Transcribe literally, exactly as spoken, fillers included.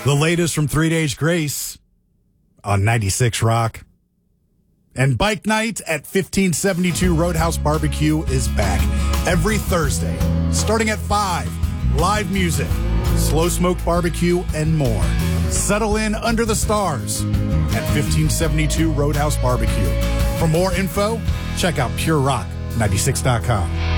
The latest from Three Days Grace on ninety-six Rock. And Bike Night at fifteen seventy-two Roadhouse Barbecue is back every Thursday, starting at five. Live music, slow smoke barbecue, and more. Settle in under the stars at fifteen seventy-two Roadhouse Barbecue. For more info, check out pure rock ninety-six dot com.